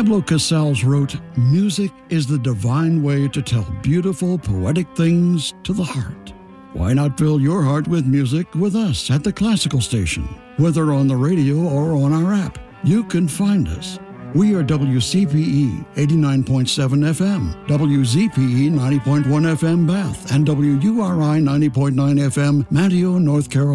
Pablo Casals wrote, "Music is the divine way to tell beautiful, poetic things to the heart." Why not fill your heart with music with us at the Classical Station? Whether on the radio or on our app, you can find us. We are WCPE 89.7 FM, WZPE 90.1 FM Bath, and WURI 90.9 FM Manteo, North Carolina.